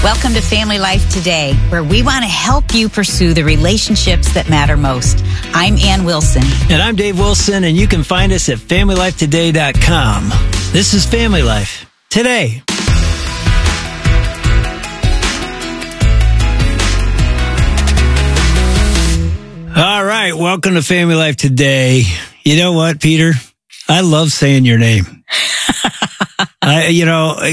Welcome to Family Life Today, where we want to help you pursue the relationships that matter most. I'm Ann Wilson. And I'm Dave Wilson, and you can find us at FamilyLifeToday.com. This is Family Life Today. All right, welcome to Family Life Today. You know what, Peter? I love saying your name. His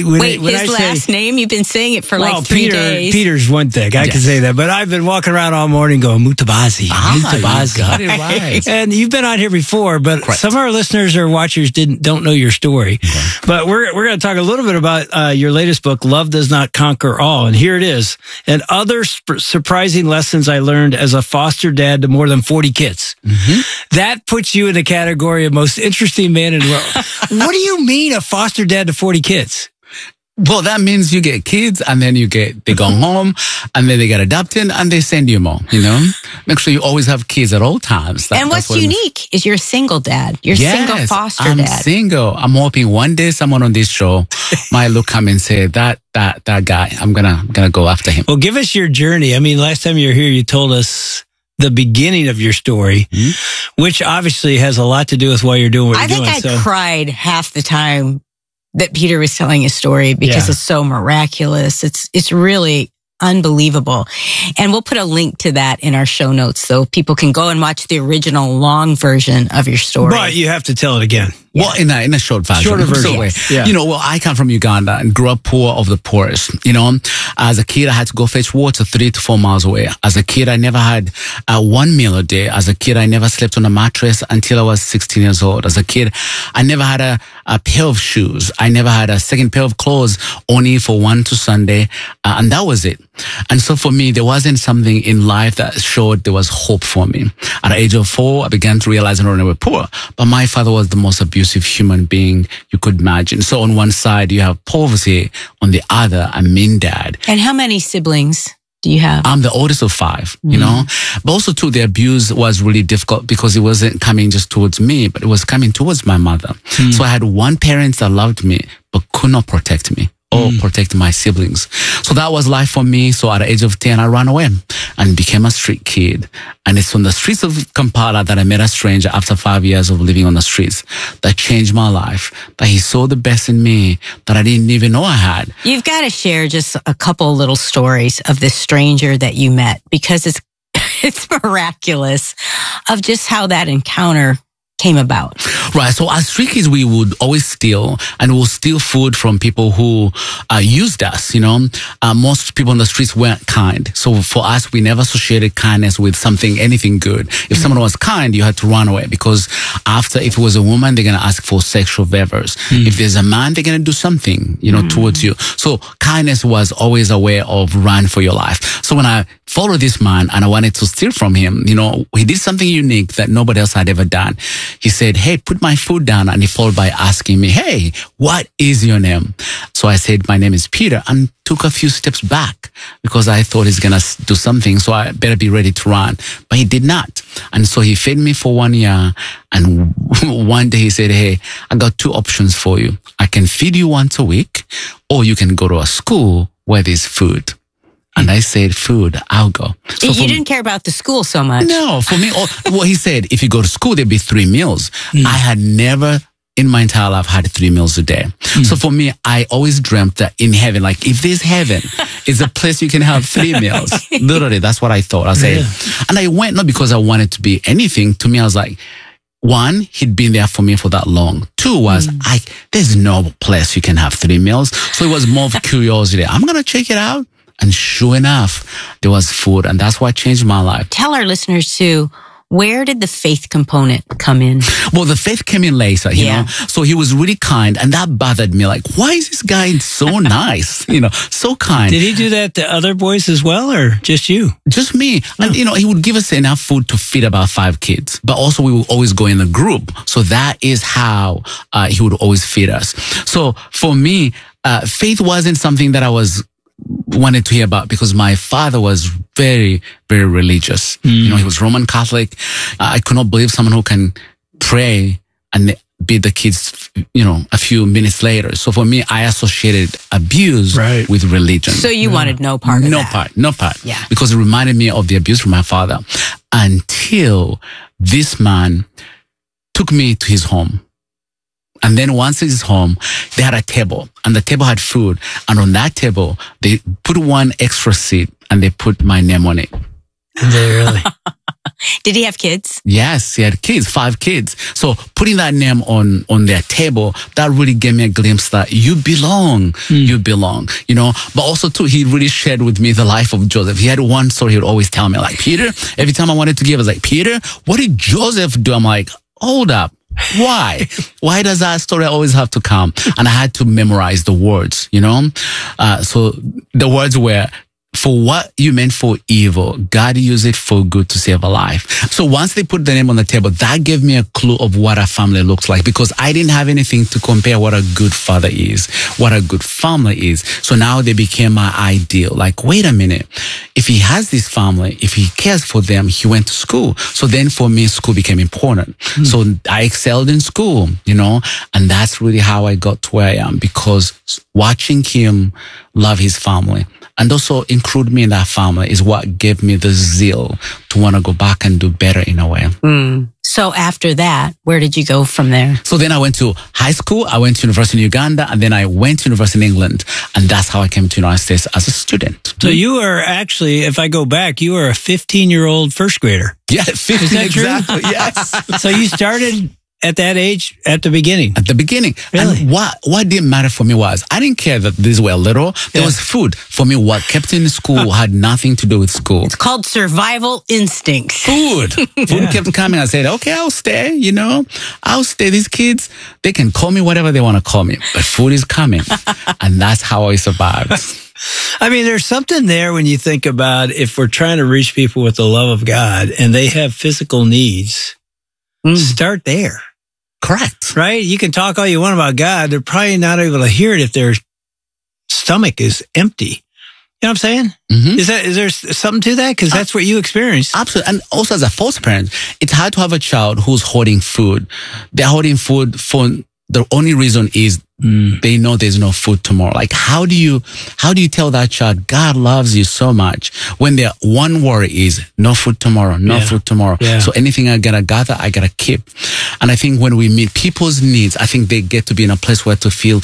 last name? You've been saying it for like 3 days. Peter's one thing. I can say that. But I've been walking around all morning going, Mutabazi. Mutabazi. You got it right. And you've been on here before, but some of our listeners or watchers don't know your story. Okay. But we're going to talk a little bit about your latest book, Love Does Not Conquer All. And here it is. And other surprising lessons I learned as a foster dad to more than 40 kids. Mm-hmm. That puts you in the category of most interesting man in the world. What do you mean a foster dad to 40 kids? Well, that means you get kids and then they go home and then they get adopted and they send you more, Make sure you always have kids at all times. And what's unique is you're a single dad. You're single foster dad. I'm single. I'm hoping one day someone on this show might look come and say, that guy, I'm gonna go after him. Well, give us your journey. I mean, last time you were here, you told us the beginning of your story, which obviously has a lot to do with why you're doing what you're doing. I think I cried half the time that Peter was telling his story because it's so miraculous. It's really unbelievable. And we'll put a link to that in our show notes so people can go and watch the original long version of your story. But you have to tell it again. Yeah. Well, in a short version. Shorter version. So, I come from Uganda and grew up poor of the poorest. As a kid, I had to go fetch water 3 to 4 miles away. As a kid, I never had one meal a day. As a kid, I never slept on a mattress until I was 16 years old. As a kid, I never had a pair of shoes. I never had a second pair of clothes, only for one to Sunday. And that was it. And so for me, there wasn't something in life that showed there was hope for me. At the age of 4, I began to realize not only we were poor, but my father was the most abusive human being you could imagine. So on one side, you have poverty. On the other, a mean dad. And how many siblings do you have? I'm the oldest of 5, But also, too, the abuse was really difficult because it wasn't coming just towards me, but it was coming towards my mother. So I had one parent that loved me, but could not protect me or protect my siblings. So that was life for me. So at the age of 10, I ran away and became a street kid. And it's on the streets of Kampala that I met a stranger after 5 years of living on the streets that changed my life, that he saw the best in me that I didn't even know I had. You've got to share just a couple little stories of this stranger that you met because it's miraculous of just how that encounter came about. Right. So as street kids, we would always steal, and we'll steal food from people who used us, most people on the streets weren't kind. So for us, we never associated kindness with anything good. If someone was kind, you had to run away because if it was a woman, they're going to ask for sexual favors. If there's a man, they're going to do something, towards you. So kindness was always a way of run for your life. So when I followed this man and I wanted to steal from him, he did something unique that nobody else had ever done. He said, "Hey, put my food down." And he followed by asking me, "Hey, what is your name?" So I said, "My name is Peter," and took a few steps back because I thought he's going to do something. So I better be ready to run. But he did not. And so he fed me for 1 year. And one day he said, "Hey, I got 2 options for you. I can feed you once a week, or you can go to a school where there's food." And I said, "Food, I'll go." So you didn't care about the school so much. No, for me, he said, if you go to school, there'd be 3 meals. I had never in my entire life had 3 meals a day. So for me, I always dreamt that in heaven, like if there's heaven, it's a place you can have 3 meals. Literally, that's what I thought. I said, and I went not because I wanted to be anything. To me, I was like, 1, he'd been there for me for that long. 2 was, there's no place you can have 3 meals. So it was more of curiosity. I'm going to check it out. And sure enough, there was food, and that's what changed my life. Tell our listeners too, where did the faith component come in? Well, the faith came in later, you know. So he was really kind, and that bothered me. Like, why is this guy so nice? So kind. Did he do that to other boys as well, or just you? Just me. Oh. And, he would give us enough food to feed about 5 kids. But also, we would always go in a group. So that is how he would always feed us. So for me, faith wasn't something that I wanted to hear about because my father was very, very religious. He was Roman Catholic. I could not believe someone who can pray and beat the kids, a few minutes later. So for me, I associated abuse with religion. So you wanted no part of that. No part. Yeah. Because it reminded me of the abuse from my father until this man took me to his home. And then once he's home, they had a table and the table had food. And on that table, they put one extra seat and they put my name on it. Did they really? Did he have kids? Yes, he had kids, 5 kids. So putting that name on their table, that really gave me a glimpse that you belong, you belong, But also too, he really shared with me the life of Joseph. He had one story he would always tell me, like, Peter, every time I wanted to give, I was like, Peter, what did Joseph do? I'm like, hold up. Why? Why does that story always have to come? And I had to memorize the words, So the words were, for what you meant for evil, God used it for good to save a life. So once they put the name on the table, that gave me a clue of what a family looks like, because I didn't have anything to compare what a good father is, what a good family is. So now they became my ideal. Like, wait a minute. If he has this family, if he cares for them, he went to school. So then for me, school became important. So I excelled in school, and that's really how I got to where I am, because watching him love his family and also include me in that family is what gave me the zeal to want to go back and do better in a way. So after that, where did you go from there? So then I went to high school, I went to university in Uganda, and then I went to university in England. And that's how I came to the United States as a student. So you are actually, if I go back, you are a 15-year-old first grader. Yeah, 15, is that exactly. True? Yes. So you started at that age, at the beginning? At the beginning. Really? And what didn't matter for me was, I didn't care that these were little. There was food. For me, what kept me in school had nothing to do with school. It's called survival instincts. Food. Food kept coming. I said, okay, I'll stay, I'll stay. These kids, they can call me whatever they want to call me, but food is coming. And that's how I survived. I mean, there's something there when you think about if we're trying to reach people with the love of God and they have physical needs, start there. Correct. Right? You can talk all you want about God. They're probably not able to hear it if their stomach is empty. You know what I'm saying? Mm-hmm. Is there something to that? Because that's what you experienced. Absolutely. And also as a foster parent, it's hard to have a child who's hoarding food. They're hoarding food for the only reason is they know there's no food tomorrow. Like, how do you tell that child God loves you so much when their one worry is no food tomorrow, no food tomorrow. Yeah. So anything I gotta gather, I gotta keep. And I think when we meet people's needs, I think they get to be in a place where to feel,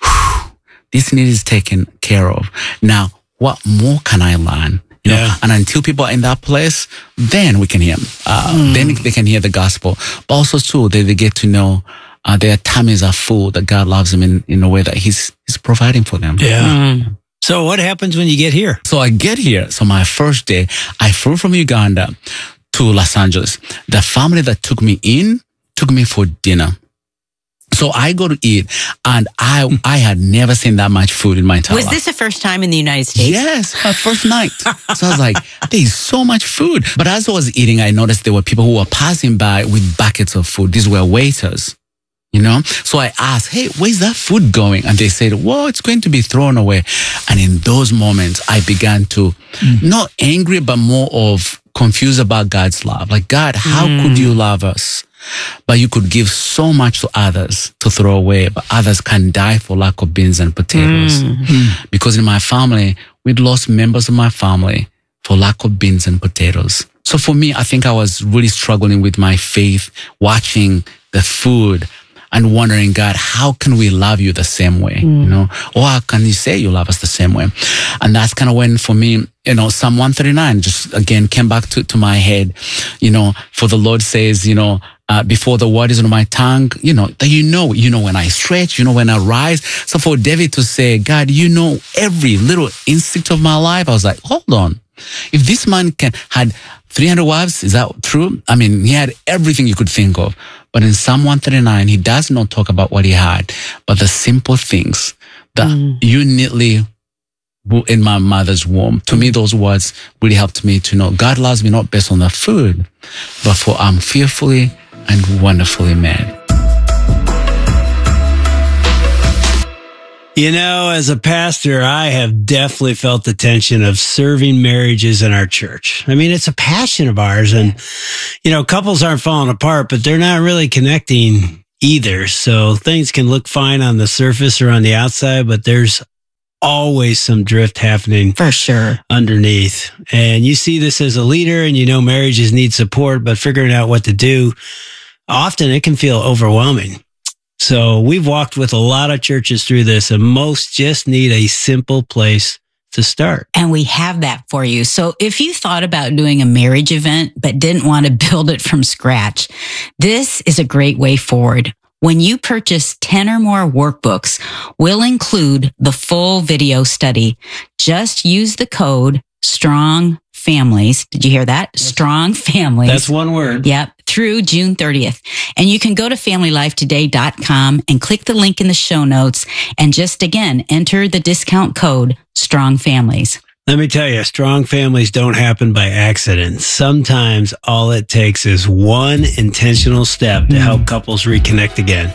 this need is taken care of. Now, what more can I learn? And until people are in that place, then we can hear them. Then they can hear the gospel. But also too, they get to know their tummies are full, that God loves them in a way that He's providing for them. Yeah. So what happens when you get here? So I get here. So my first day, I flew from Uganda to Los Angeles. The family that took me in took me for dinner. So I go to eat, and I had never seen that much food in my entire life. Was this the first time in the United States? Yes, my first night. So I was like, there's so much food. But as I was eating, I noticed there were people who were passing by with buckets of food. These were waiters. So I asked, hey, where's that food going? And they said, well, it's going to be thrown away. And in those moments, I began to, not angry, but more of confused about God's love. Like, God, how could you love us? But you could give so much to others to throw away, but others can die for lack of beans and potatoes. Because in my family, we'd lost members of my family for lack of beans and potatoes. So for me, I think I was really struggling with my faith, watching the food, and wondering, God, how can we love you the same way? Or how can you say you love us the same way? And that's kind of when, for me, Psalm 139 just again came back to my head. For the Lord says, before the word is on my tongue, that you know when I stretch, when I rise. So for David to say, God, every little instinct of my life, I was like, hold on. If this man had 300 wives, is that true? I mean, he had everything you could think of. But in Psalm 139, he does not talk about what he had, but the simple things that you neatly in my mother's womb. To me, those words really helped me to know God loves me not based on the food, but for I'm fearfully and wonderfully made. As a pastor, I have definitely felt the tension of serving marriages in our church. I mean, it's a passion of ours, and, couples aren't falling apart, but they're not really connecting either. So things can look fine on the surface or on the outside, but there's always some drift happening for sure underneath. And you see this as a leader, and you know marriages need support, but figuring out what to do, often it can feel overwhelming. So we've walked with a lot of churches through this, and most just need a simple place to start. And we have that for you. So if you thought about doing a marriage event but didn't want to build it from scratch, this is a great way forward. When you purchase 10 or more workbooks, we'll include the full video study. Just use the code STRONG FAMILIES. Did you hear that? STRONG FAMILIES. That's one word. Yep. Through June 30th. And you can go to familylifetoday.com and click the link in the show notes and just again, enter the discount code STRONG FAMILIES. Let me tell you, strong families don't happen by accident. Sometimes all it takes is one intentional step to help couples reconnect again.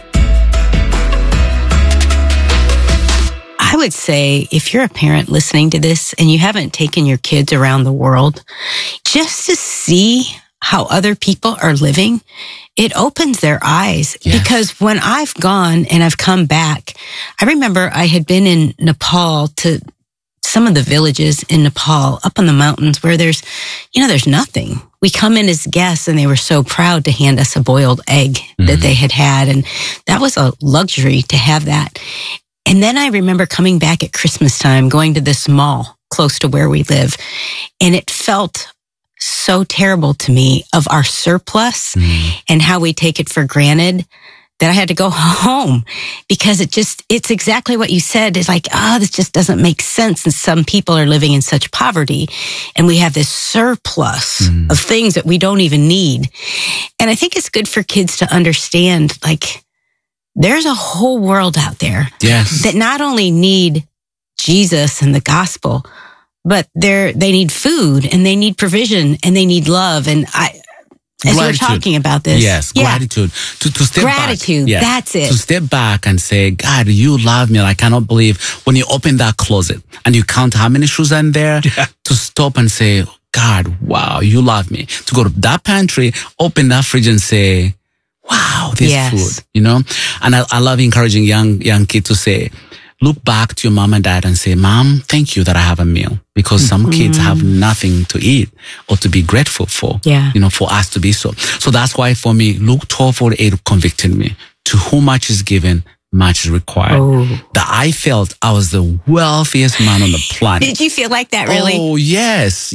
I would say if you're a parent listening to this and you haven't taken your kids around the world, just to see how other people are living, it opens their eyes. Yes. Because when I've gone and I've come back, I remember I had been in Nepal to some of the villages in Nepal up on the mountains where there's nothing. We come in as guests and they were so proud to hand us a boiled egg that they had. And that was a luxury to have that. And then I remember coming back at Christmas time, going to this mall close to where we live. And it felt so terrible to me of our surplus and how we take it for granted that I had to go home because it's exactly what you said. It's like, this just doesn't make sense. And some people are living in such poverty and we have this surplus of things that we don't even need. And I think it's good for kids to understand, like, there's a whole world out there that not only need Jesus and the gospel, but they need food and they need provision and they need love. And as we're talking about this. Yes, gratitude. To step gratitude, back. That's it. To step back and say, God, you love me. I cannot believe when you open that closet and you count how many shoes are in there, to stop and say, God, wow, you love me. To go to that pantry, open that fridge and say, wow, this food, And I love encouraging young kids to say, look back to your mom and dad and say, Mom, thank you that I have a meal. Because some kids have nothing to eat or to be grateful for, for us to be so. So that's why for me, Luke 12:48 convicted me. To whom much is given, much is required. That I felt I was the wealthiest man on the planet. Did you feel like that really? Oh, yes.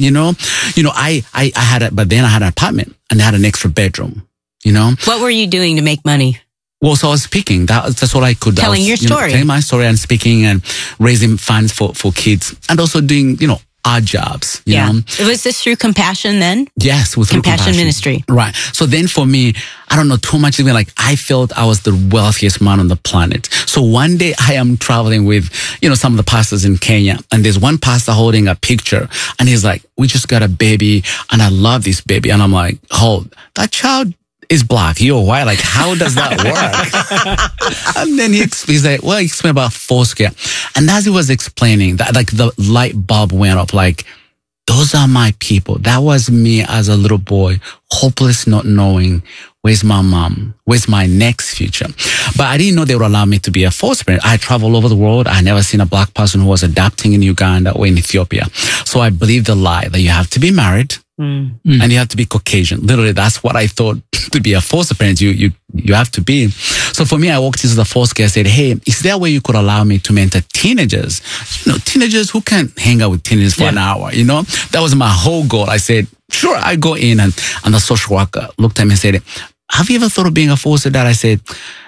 I had but then I had an apartment and I had an extra bedroom, What were you doing to make money? Well, so I was speaking. That's all I could. Telling your story. Telling my story and speaking and raising funds for kids and also doing, odd jobs. You know? Was this through Compassion then? Yes, with Compassion Ministry. Right. So then for me, I don't know too much, even like I felt I was the wealthiest man on the planet. So one day I am traveling with, some of the pastors in Kenya, and there's one pastor holding a picture and he's like, we just got a baby and I love this baby. And I'm like, that child is black, you're white. Like, how does that work? And then he's like, well, he explained about Foursquare. And as he was explaining that, like the light bulb went up, like, those are my people. That was me as a little boy, hopeless, not knowing where's my mom, where's my next future. But I didn't know they would allow me to be a foster parent. I traveled all over the world. I never seen a black person who was adopting in Uganda or in Ethiopia. So I believed the lie that you have to be married. And you have to be Caucasian. Literally, that's what I thought to be a foster parent. You have to be. So for me, I walked into the foster care and said, hey, is there a way you could allow me to mentor teenagers? Teenagers who can hang out with teenagers for an hour, That was my whole goal. I said, sure, I go in and the social worker looked at me and said, have you ever thought of being a foster dad? I said,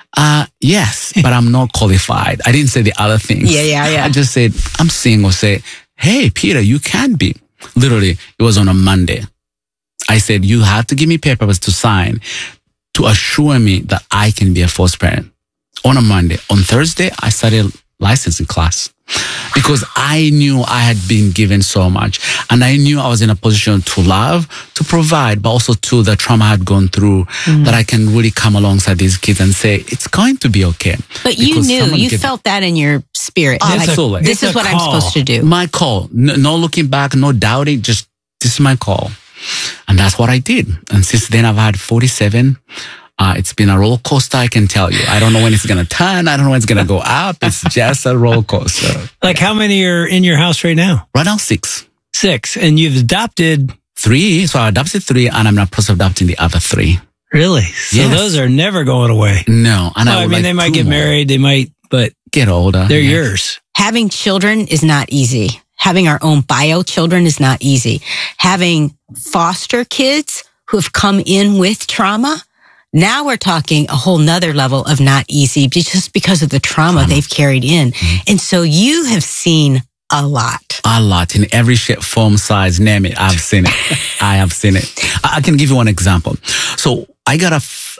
yes, but I'm not qualified. I didn't say the other things. Yeah. I just said, I'm single. Say, hey, Peter, you can be. Literally, it was on a Monday. I said, you have to give me papers to sign to assure me that I can be a foster parent. On a Monday. On Thursday, I started licensing class because I knew I had been given so much and I knew I was in a position to love, to provide, but also to the trauma I had gone through, that I can really come alongside these kids and say, it's going to be okay. But you felt that in your spirit. Absolutely. Like, this is what I'm supposed to do. My call. No looking back, no doubting, just this is my call. And that's what I did. And since then I've had 47 It's been a roller coaster, I can tell you. I don't know when it's going to turn. I don't know when it's going to go up. It's just a roller coaster. Like how many are in your house right now? Right now, 6. 6. And you've adopted 3. So I adopted 3 and I'm in the process of adopting the other 3. Really? So those are never going away. No. And I mean, they might get married. They might, but get older. They're yours. Having children is not easy. Having our own bio children is not easy. Having foster kids who have come in with trauma, now we're talking a whole nother level of not easy just because of the trauma they've carried in. And so you have seen a lot. A lot in every shape, form, size, name it. I've seen it. I have seen it. I can give you one example. So I got a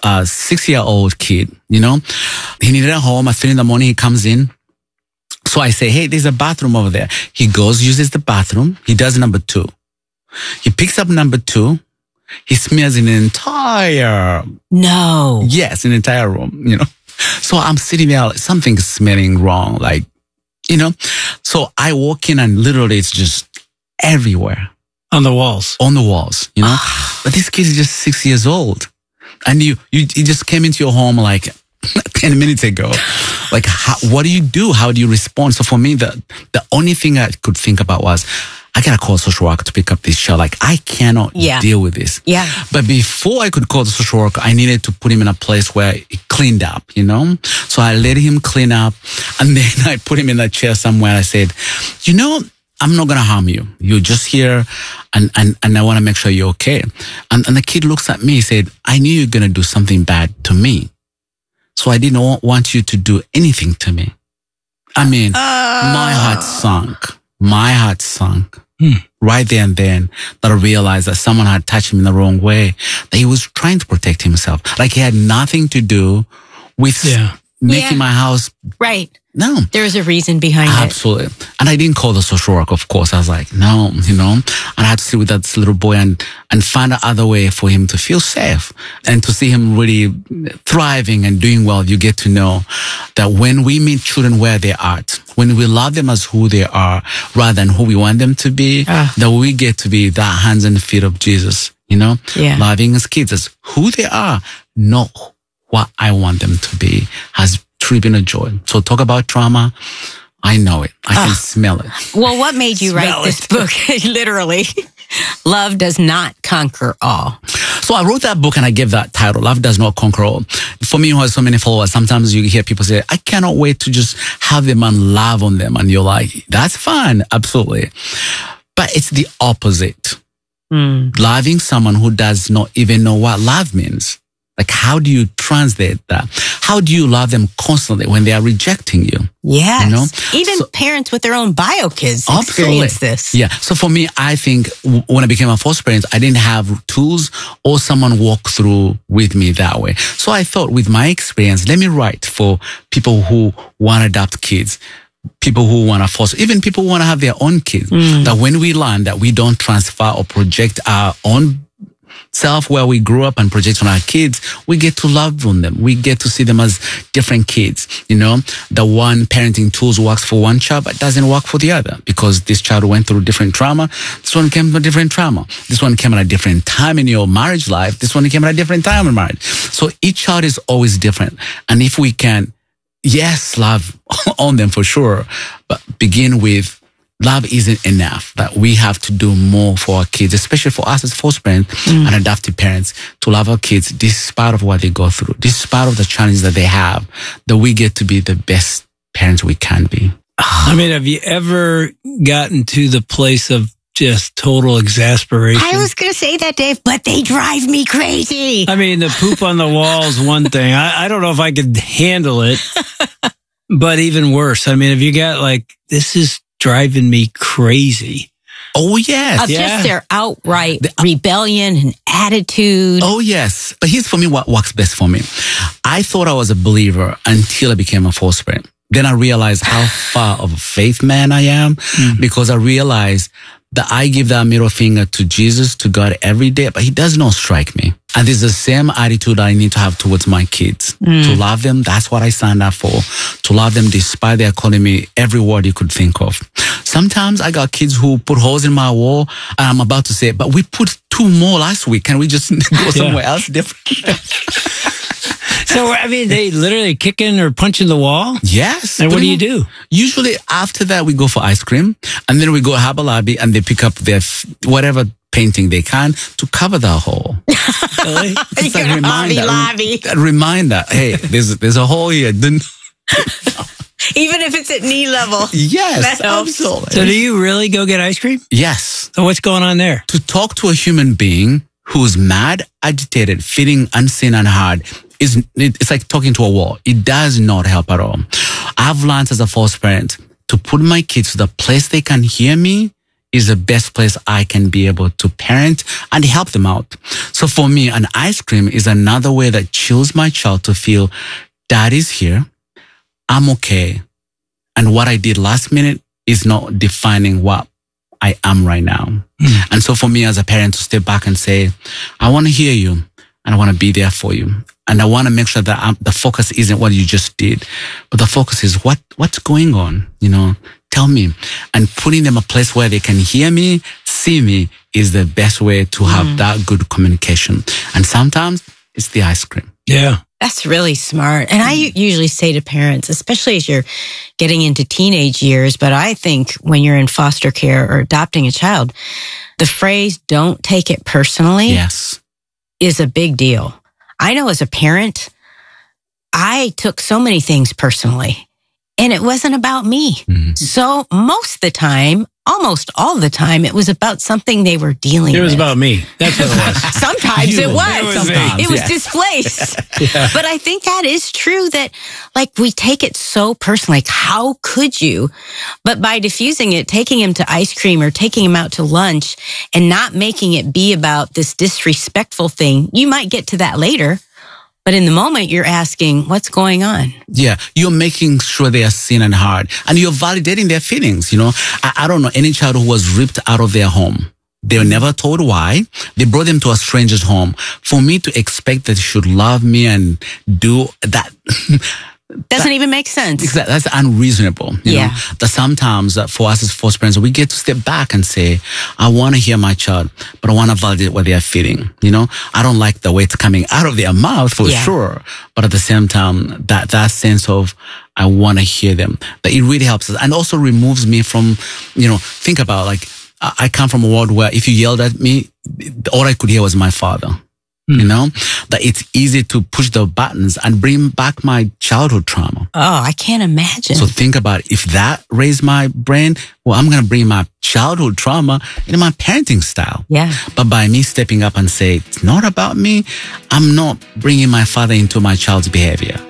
6-year-old kid, you know, he needed a home at 3 a.m. He comes in. So I say, hey, there's a bathroom over there. He goes, uses the bathroom. He does number 2. He picks up number 2. He smears an entire... No. Yes, an entire room, you know. So I'm sitting there, like, something's smelling wrong, like, you know. So I walk in and literally it's just everywhere. On the walls. On the walls, you know. But this kid is just 6 years old. And you just came into your home like 10 minutes ago. Like, what do you do? How do you respond? So for me, the only thing I could think about was, I gotta call social worker to pick up this child. Like, I cannot deal with this. Yeah. But before I could call the social worker, I needed to put him in a place where he cleaned up, you know? So I let him clean up and then I put him in a chair somewhere. I said, you know, I'm not gonna harm you. You're just here and I wanna make sure you're okay. And the kid looks at me, he said, I knew you were gonna do something bad to me. So I didn't want you to do anything to me. I mean, my heart sunk. My heart sunk right there and then, that I realized that someone had touched him in the wrong way, that he was trying to protect himself. Like he had nothing to do with making my house. Right. No. There was a reason behind it. Absolutely. And I didn't call the social worker, of course. I was like, no, you know, and I had to sit with that little boy and find another way for him to feel safe and to see him really thriving and doing well. You get to know that when we meet children where they are, when we love them as who they are rather than who we want them to be, that we get to be the hands and feet of Jesus, you know, loving as kids as who they are, not what I want them to be, has truly been a joy. So talk about trauma. I know it. I can smell it. Well, what made you write this book? Literally. Love Does Not Conquer All. So I wrote that book and I gave that title, Love Does Not Conquer All. For me, who has so many followers, sometimes you hear people say, I cannot wait to just have them and love on them. And you're like, that's fine. Absolutely. But it's the opposite. Loving someone who does not even know what love means. Like, how do you translate that? How do you love them constantly when they are rejecting you? Yes. You know? Even parents with their own bio kids experience this. Yeah. So for me, I think when I became a foster parent, I didn't have tools or someone walk through with me that way. So I thought with my experience, let me write for people who want to adopt kids, people who want to foster, even people who want to have their own kids. That when we learn that we don't transfer or project our own self where we grew up and project on our kids, we get to love on them. We get to see them as different kids. You know, the one parenting tools works for one child, but doesn't work for the other because this child went through different trauma. This one came from a different trauma. This one came at a different time in your marriage life. This one came at a different time in marriage. So each child is always different. And if we can, yes, love on them for sure, but begin with love isn't enough, that we have to do more for our kids, especially for us as foster parents and adoptive parents, to love our kids despite of what they go through, despite of the challenges that they have, that we get to be the best parents we can be. I mean, have you ever gotten to the place of just total exasperation? I was going to say that, Dave, but they drive me crazy. I mean, the poop on the wall is one thing. I don't know if I could handle it, but even worse. I mean, if you got like, this is driving me crazy. Oh, yes. Just their outright rebellion and attitude. Oh, yes. But here's for me what works best for me. I thought I was a believer until I became a foster parent. Then I realized how far of a faith man I am because I realized that I give that middle finger to Jesus, to God every day, but he does not strike me. And it's the same attitude I need to have towards my kids. To love them, that's what I signed up for. To love them despite their calling me every word you could think of. Sometimes I got kids who put holes in my wall and I'm about to say, but we put 2 more last week. Can we just go somewhere else different? So, I mean, they literally kicking or punching the wall? Yes. And what do you do? Usually after that, we go for ice cream, and then we go to Harbor Lobby, and they pick up their whatever painting they can to cover the hole. Really? It's like that reminder. Hey, there's a hole here. Even if it's at knee level. Yes, that helps. absolutely. So do you really go get ice cream? Yes. So what's going on there? To talk to a human being who's mad, agitated, feeling unseen and hard, it's like talking to a wall. It does not help at all. I've learned as a foster parent to put my kids to the place they can hear me is the best place I can be able to parent and help them out. So for me, an ice cream is another way that chills my child to feel Daddy's here. I'm okay. And what I did last minute is not defining what I am right now. And so for me as a parent to step back and say, I want to hear you and I want to be there for you. And I want to make sure that the focus isn't what you just did, but the focus is what's going on, tell me. And putting them a place where they can hear me, see me is the best way to have that good communication. And sometimes it's the ice cream. Yeah. That's really smart. And I usually say to parents, especially as you're getting into teenage years, but I think when you're in foster care or adopting a child, the phrase, don't take it personally, is a big deal. I know as a parent, I took so many things personally, and it wasn't about me. So most of the time, almost all the time, it was about something they were dealing with. It was about me. That's what it was. Sometimes it was. It was yeah. displaced. But I think that is true that, we take it so personally. How could you? But by diffusing it, taking him to ice cream or taking him out to lunch and not making it be about this disrespectful thing, you might get to that later. But in the moment, you're asking, what's going on? Yeah, you're making sure they are seen and heard. And you're validating their feelings, I don't know any child who was ripped out of their home. They were never told why. They brought them to a stranger's home. For me to expect that they should love me and do that... Doesn't even make sense. Exactly. That's unreasonable. You know? That sometimes for us as foster parents, we get to step back and say, I want to hear my child, but I want to validate what they are feeling. I don't like the way it's coming out of their mouth for sure. But at the same time, that sense of, I want to hear them, that it really helps us and also removes me from, think about I come from a world where if you yelled at me, all I could hear was my father. That it's easy to push the buttons and bring back my childhood trauma. Oh, I can't imagine. So think about it. If that raised my brain, well, I'm going to bring my childhood trauma into my parenting style. Yeah. But by me stepping up and say, it's not about me, I'm not bringing my father into my child's behavior.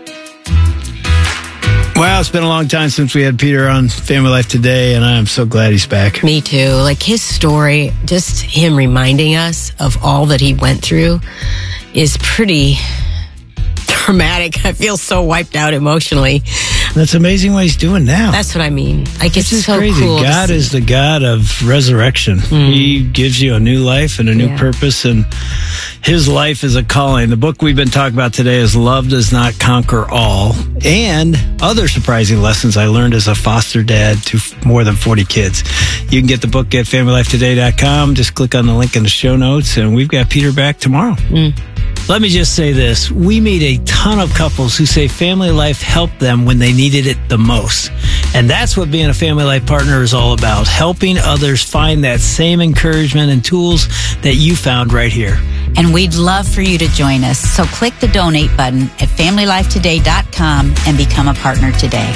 Wow, it's been a long time since we had Peter on Family Life Today, and I'm so glad he's back. Me too. His story, just him reminding us of all that he went through is pretty traumatic. I feel so wiped out emotionally. That's amazing what he's doing now. That's what I mean. It's so crazy. Cool. God is the God of resurrection. He gives you a new life and a new purpose, and his life is a calling. The book we've been talking about today is Love Does Not Conquer All, and other surprising lessons I learned as a foster dad to more than 40 kids. You can get the book at FamilyLifeToday.com. Just click on the link in the show notes, and we've got Peter back tomorrow. Let me just say this. We meet a ton of couples who say Family Life helped them when they needed it the most. And that's what being a Family Life partner is all about, helping others find that same encouragement and tools that you found right here. And we'd love for you to join us. So click the donate button at FamilyLifeToday.com and become a partner today.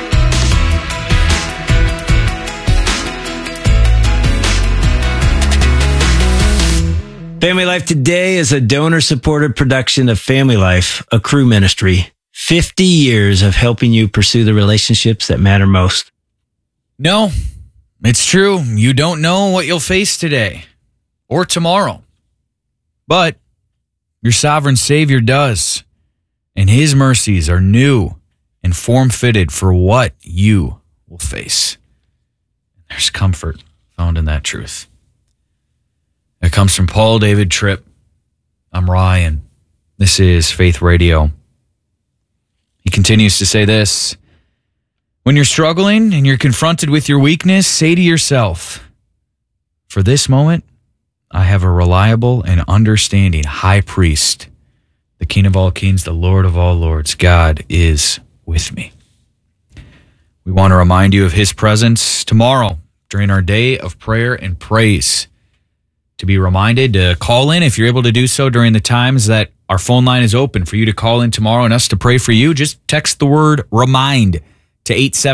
Family Life Today is a donor-supported production of Family Life, a Cru ministry. 50 years of helping you pursue the relationships that matter most. No, it's true. You don't know what you'll face today or tomorrow. But your sovereign Savior does. And his mercies are new and form-fitted for what you will face. There's comfort found in that truth. It comes from Paul David Tripp. I'm Ryan. This is Faith Radio. He continues to say this: when you're struggling and you're confronted with your weakness, say to yourself, for this moment, I have a reliable and understanding high priest, the King of all kings, the Lord of all lords. God is with me. We want to remind you of his presence tomorrow during our day of prayer and praise. To be reminded to call in if you're able to do so during the times that our phone line is open for you to call in tomorrow and us to pray for you. Just text the word REMIND to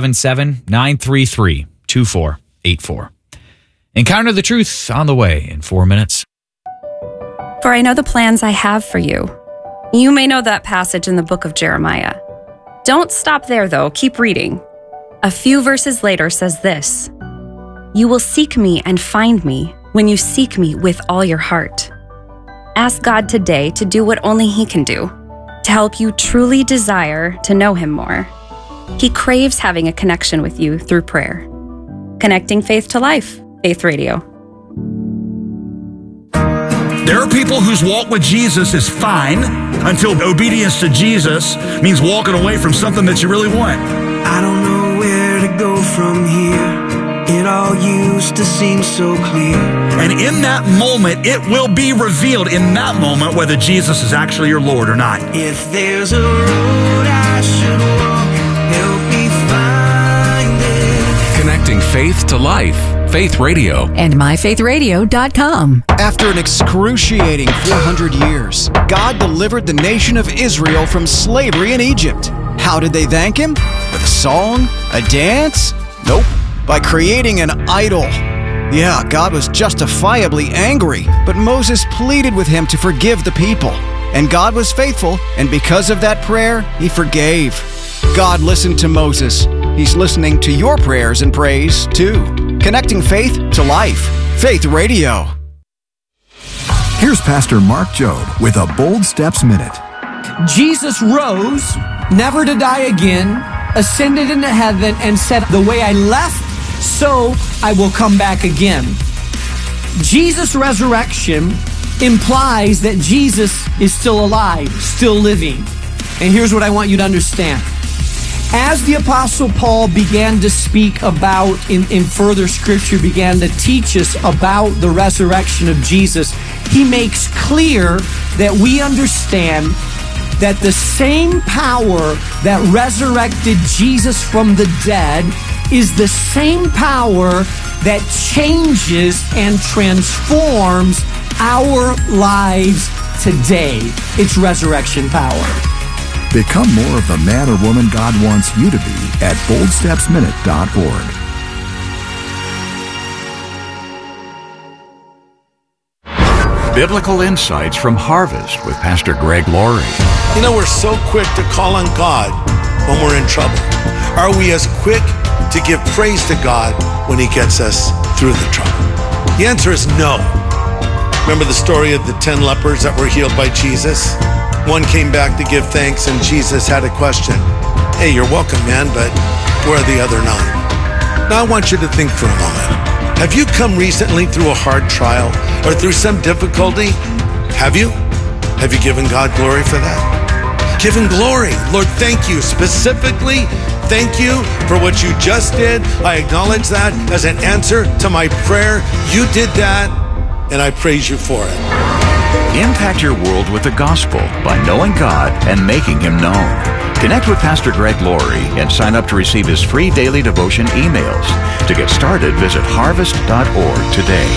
877-933-2484. Encounter the Truth on the way in 4 minutes. For I know the plans I have for you. You may know that passage in the book of Jeremiah. Don't stop there, though. Keep reading. A few verses later says this: "You will seek me and find me when you seek me with all your heart." Ask God today to do what only He can do, to help you truly desire to know Him more. He craves having a connection with you through prayer. Connecting faith to life. Faith Radio. There are people whose walk with Jesus is fine until obedience to Jesus means walking away from something that you really want. I don't know where to go from here. It all used to seem so clear. And in that moment, it will be revealed in that moment whether Jesus is actually your Lord or not. If there's a road I should walk, help me find it. Connecting faith to life. Faith Radio. And myfaithradio.com. After an excruciating 400 years, God delivered the nation of Israel from slavery in Egypt. How did they thank Him? With a song? A dance? Nope. By creating an idol. Yeah, God was justifiably angry, but Moses pleaded with Him to forgive the people. And God was faithful, and because of that prayer, He forgave. God listened to Moses. He's listening to your prayers and praise, too. Connecting faith to life. Faith Radio. Here's Pastor Mark Jobe with a Bold Steps Minute. Jesus rose, never to die again, ascended into heaven, and said, "The way I left, so I will come back again." Jesus' resurrection implies that Jesus is still alive, still living. And here's what I want you to understand. As the Apostle Paul began to speak about, in further scripture, began to teach us about the resurrection of Jesus, he makes clear that we understand that the same power that resurrected Jesus from the dead is the same power that changes and transforms our lives today. It's resurrection power. Become more of the man or woman God wants you to be at boldstepsminute.org. Biblical insights from Harvest with Pastor Greg Laurie. You know, we're so quick to call on God when we're in trouble. Are we as quick to give praise to God when He gets us through the trouble? The answer is no. Remember the story of the 10 lepers that were healed by Jesus? One came back to give thanks, and Jesus had a question. "Hey, you're welcome, man, but where are the other 9? Now I want you to think for a moment. Have you come recently through a hard trial or through some difficulty? Have you? Have you given God glory for that? Give Him glory. Lord, thank you. Specifically, thank you for what you just did. I acknowledge that as an answer to my prayer. You did that, and I praise you for it. Impact your world with the gospel by knowing God and making Him known. Connect with Pastor Greg Laurie and sign up to receive his free daily devotion emails. To get started, visit harvest.org today.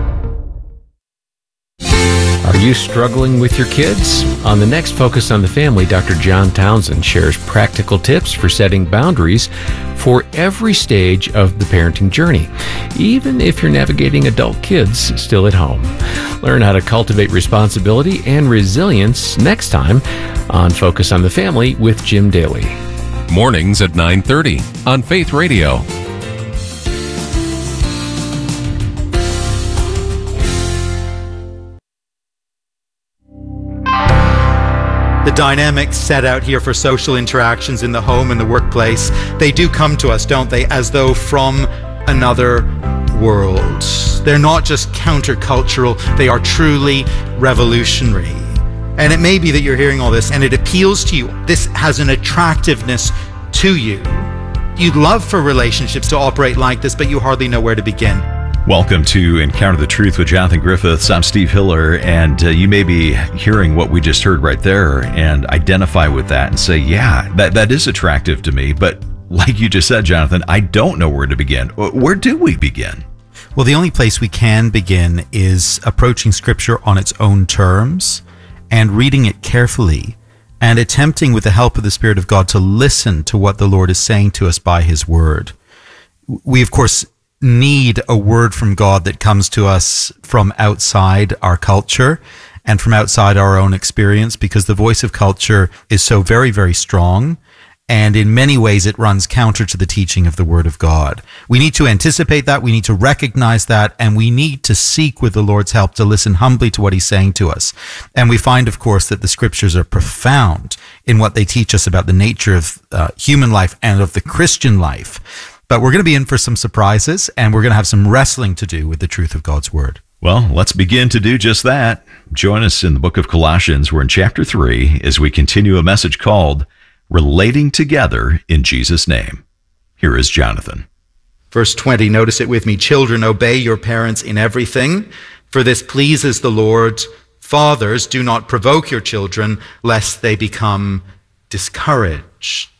Are you struggling with your kids? On the next Focus on the Family, Dr. John Townsend shares practical tips for setting boundaries for every stage of the parenting journey, even if you're navigating adult kids still at home. Learn how to cultivate responsibility and resilience next time on Focus on the Family with Jim Daly. Mornings at 9:30 on Faith Radio. The dynamics set out here for social interactions in the home and the workplace, they do come to us, don't they, as though from another world. They're not just countercultural, they are truly revolutionary. And it may be that you're hearing all this and it appeals to you. This has an attractiveness to you. You'd love for relationships to operate like this, but you hardly know where to begin. Welcome to Encounter the Truth with Jonathan Griffiths. I'm Steve Hiller, and you may be hearing what we just heard right there and identify with that and say, yeah, that is attractive to me. But like you just said, Jonathan, I don't know where to begin. Where do we begin? Well, the only place we can begin is approaching Scripture on its own terms and reading it carefully and attempting with the help of the Spirit of God to listen to what the Lord is saying to us by His Word. We, of course, need a word from God that comes to us from outside our culture and from outside our own experience, because the voice of culture is so very, very strong. And in many ways, it runs counter to the teaching of the Word of God. We need to anticipate that. We need to recognize that. And we need to seek, with the Lord's help, to listen humbly to what He's saying to us. And we find, of course, that the Scriptures are profound in what they teach us about the nature of human life and of the Christian life. But we're going to be in for some surprises, and we're going to have some wrestling to do with the truth of God's Word. Well, let's begin to do just that. Join us in the book of Colossians. We're in chapter 3 as we continue a message called Relating Together in Jesus' Name. Here is Jonathan. Verse 20, notice it with me. Children, obey your parents in everything, for this pleases the Lord. Fathers, do not provoke your children, lest they become discouraged.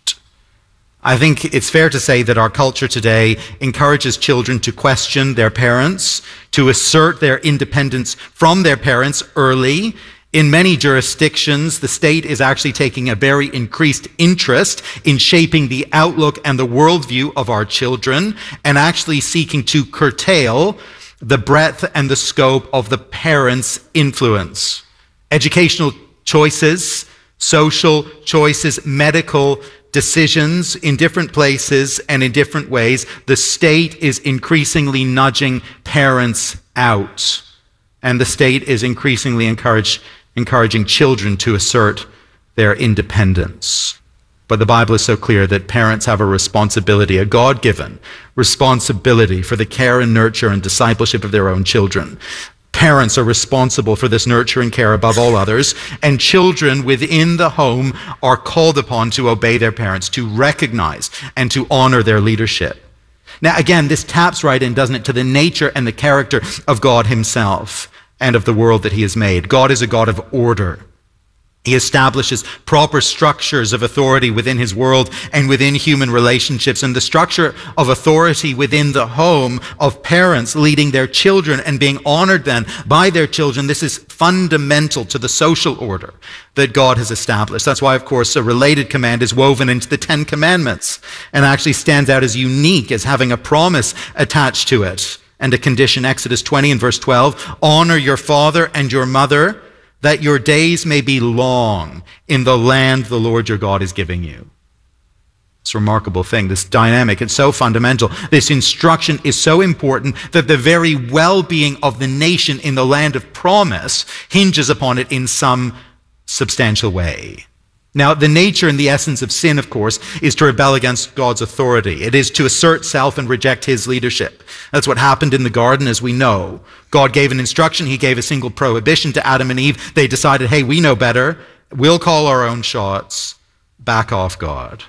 I think it's fair to say that our culture today encourages children to question their parents, to assert their independence from their parents early. In many jurisdictions, the state is actually taking a very increased interest in shaping the outlook and the worldview of our children, and actually seeking to curtail the breadth and the scope of the parents' influence. Educational choices, social choices, medical decisions in different places and in different ways, the state is increasingly nudging parents out. And the state is increasingly encouraging children to assert their independence. But the Bible is so clear that parents have a responsibility, a God-given responsibility for the care and nurture and discipleship of their own children. Parents are responsible for this nurture and care above all others, and children within the home are called upon to obey their parents, to recognize and to honor their leadership. Now, again, this taps right in, doesn't it, to the nature and the character of God Himself and of the world that He has made. God is a God of order. He establishes proper structures of authority within His world and within human relationships. And the structure of authority within the home of parents leading their children and being honored then by their children, this is fundamental to the social order that God has established. That's why, of course, a related command is woven into the Ten Commandments and actually stands out as unique, as having a promise attached to it and a condition. Exodus 20 and verse 12, honor your father and your mother, that your days may be long in the land the Lord your God is giving you. It's a remarkable thing, this dynamic. It's so fundamental. This instruction is so important that the very well-being of the nation in the land of promise hinges upon it in some substantial way. Now, the nature and the essence of sin, of course, is to rebel against God's authority. It is to assert self and reject His leadership. That's what happened in the garden, as we know. God gave an instruction. He gave a single prohibition to Adam and Eve. They decided, hey, we know better. We'll call our own shots. Back off, God.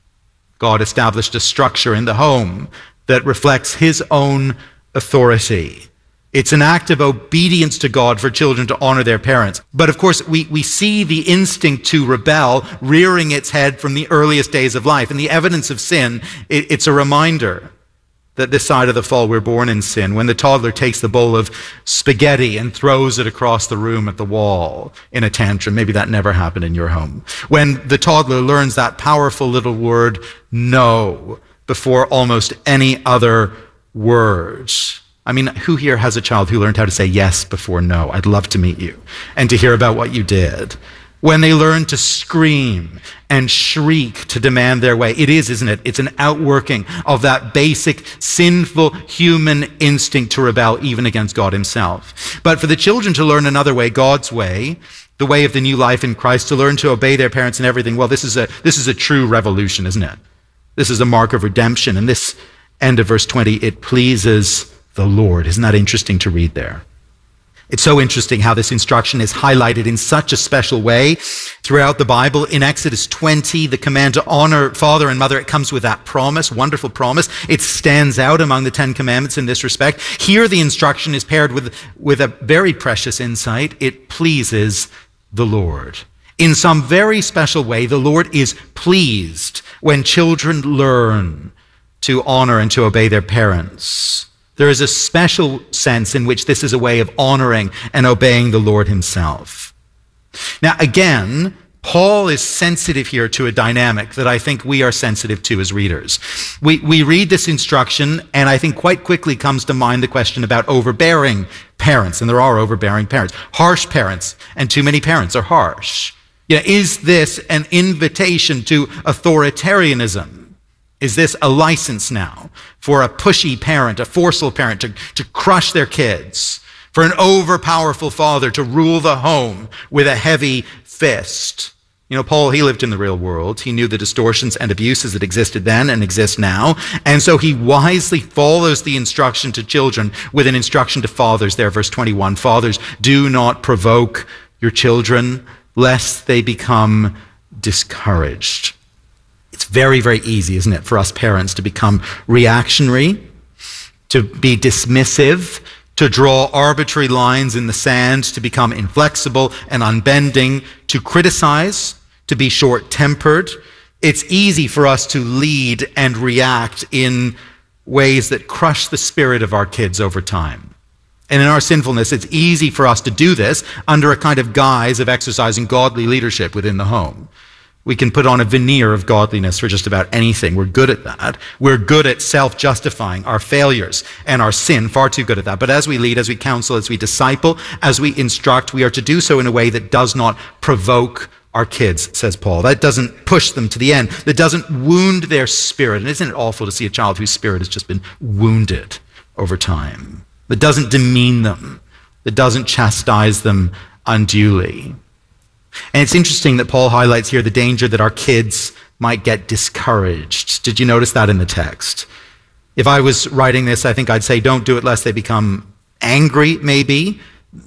God established a structure in the home that reflects His own authority. It's an act of obedience to God for children to honor their parents. But of course, we see the instinct to rebel rearing its head from the earliest days of life. And the evidence of sin, it's a reminder that this side of the fall, we're born in sin. When the toddler takes the bowl of spaghetti and throws it across the room at the wall in a tantrum, maybe that never happened in your home. When the toddler learns that powerful little word, no, before almost any other word. I mean, who here has a child who learned how to say yes before no? I'd love to meet you and to hear about what you did. When they learn to scream and shriek to demand their way. It is, isn't it? It's an outworking of that basic sinful human instinct to rebel even against God Himself. But for the children to learn another way, God's way, the way of the new life in Christ, to learn to obey their parents and everything, well, this is a true revolution, isn't it? This is a mark of redemption. And this end of verse 20, it pleases the Lord. Isn't that interesting to read there? It's so interesting how this instruction is highlighted in such a special way throughout the Bible. In Exodus 20, the command to honor father and mother, it comes with that promise, wonderful promise. It stands out among the 10 commandments in this respect. Here, the instruction is paired with a very precious insight. It pleases the Lord. In some very special way, the Lord is pleased when children learn to honor and to obey their parents. There is a special sense in which this is a way of honoring and obeying the Lord himself. Now, again, Paul is sensitive here to a dynamic that I think we are sensitive to as readers. We read this instruction, and I think quite quickly comes to mind the question about overbearing parents, and there are overbearing parents. Harsh parents, and too many parents are harsh. Is this an invitation to authoritarianism? Is this a license now for a pushy parent, a forceful parent to crush their kids, for an overpowerful father to rule the home with a heavy fist? Paul, he lived in the real world. He knew the distortions and abuses that existed then and exist now. And so he wisely follows the instruction to children with an instruction to fathers there, verse 21. Fathers, do not provoke your children, lest they become discouraged. It's very, very easy, isn't it, for us parents to become reactionary, to be dismissive, to draw arbitrary lines in the sand, to become inflexible and unbending, to criticize, to be short-tempered. It's easy for us to lead and react in ways that crush the spirit of our kids over time. And in our sinfulness, it's easy for us to do this under a kind of guise of exercising godly leadership within the home. We can put on a veneer of godliness for just about anything. We're good at that. We're good at self-justifying our failures and our sin, far too good at that. But as we lead, as we counsel, as we disciple, as we instruct, we are to do so in a way that does not provoke our kids, says Paul. That doesn't push them to the end. That doesn't wound their spirit. And isn't it awful to see a child whose spirit has just been wounded over time? That doesn't demean them. That doesn't chastise them unduly. And it's interesting that Paul highlights here the danger that our kids might get discouraged. Did you notice that in the text? If I was writing this, I think I'd say don't do it lest they become angry, maybe,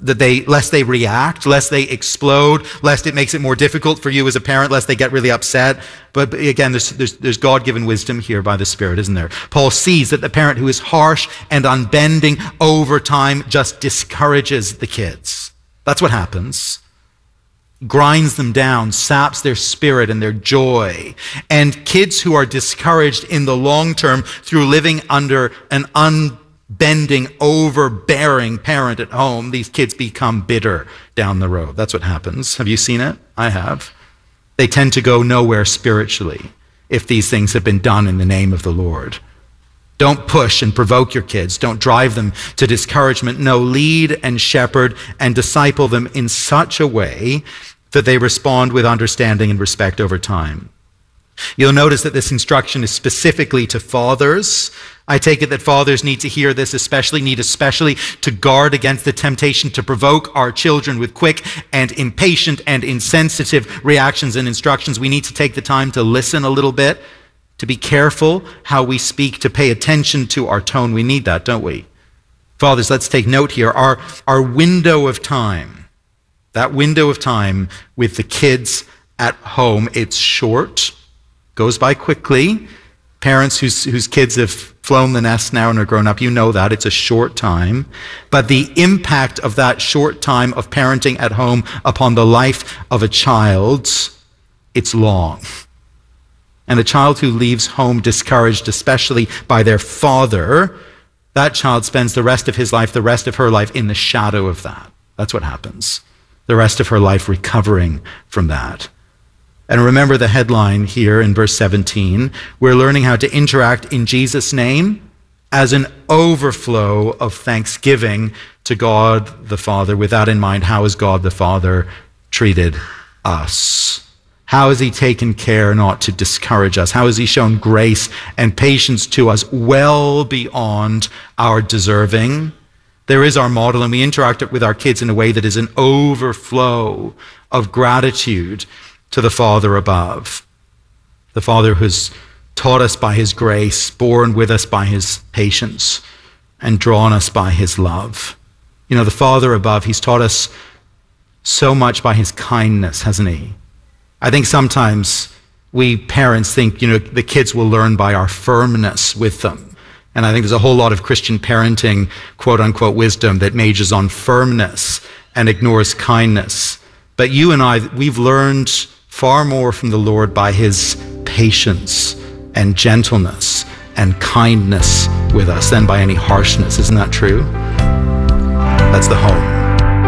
lest they react, lest they explode, lest it makes it more difficult for you as a parent, lest they get really upset. But again, there's God-given wisdom here by the Spirit, isn't there? Paul sees that the parent who is harsh and unbending over time just discourages the kids. That's what happens. Grinds them down, saps their spirit and their joy. And kids who are discouraged in the long term through living under an unbending, overbearing parent at home, these kids become bitter down the road. That's what happens. Have you seen it? I have. They tend to go nowhere spiritually if these things have been done in the name of the Lord. Don't push and provoke your kids. Don't drive them to discouragement. No, lead and shepherd and disciple them in such a way that they respond with understanding and respect over time. You'll notice that this instruction is specifically to fathers. I take it that fathers need to hear this, especially to guard against the temptation to provoke our children with quick and impatient and insensitive reactions and instructions. We need to take the time to listen a little bit, to be careful how we speak, to pay attention to our tone. We need that, don't we? Fathers, let's take note here. Our window of time, that window of time with the kids at home, it's short, goes by quickly. Parents whose kids have flown the nest now and are grown up, you know that. It's a short time. But the impact of that short time of parenting at home upon the life of a child, it's long. And a child who leaves home discouraged, especially by their father, that child spends the rest of his life, the rest of her life in the shadow of that. That's what happens. The rest of her life recovering from that. And remember the headline here in verse 17. We're learning how to interact in Jesus' name as an overflow of thanksgiving to God the Father. With that in mind, how has God the Father treated us? How has he taken care not to discourage us? How has he shown grace and patience to us well beyond our deserving? There is our model, and we interact with our kids in a way that is an overflow of gratitude to the Father above. The Father who's taught us by his grace, borne with us by his patience, and drawn us by his love. You know, the Father above, he's taught us so much by his kindness, hasn't he? I think sometimes we parents think, you know, the kids will learn by our firmness with them. And I think there's a whole lot of Christian parenting, quote unquote, wisdom that majors on firmness and ignores kindness. But you and I, we've learned far more from the Lord by his patience and gentleness and kindness with us than by any harshness. Isn't that true? That's the home.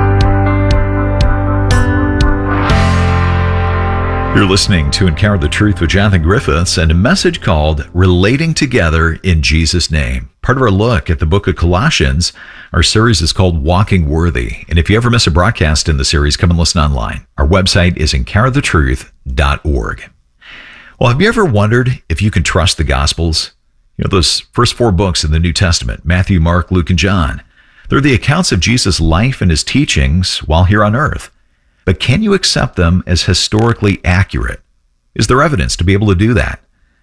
You're listening to Encounter the Truth with Jonathan Griffiths and a message called Relating Together in Jesus' Name. Part of our look at the book of Colossians. Our series is called Walking Worthy. And if you ever miss a broadcast in the series, come and listen online. Our website is encounterthetruth.org. Well, have you ever wondered if you can trust the Gospels? You know, those first 4 books in the New Testament, Matthew, Mark, Luke, and John. They're the accounts of Jesus' life and his teachings while here on earth. But can you accept them as historically accurate? Is there evidence to be able to do that?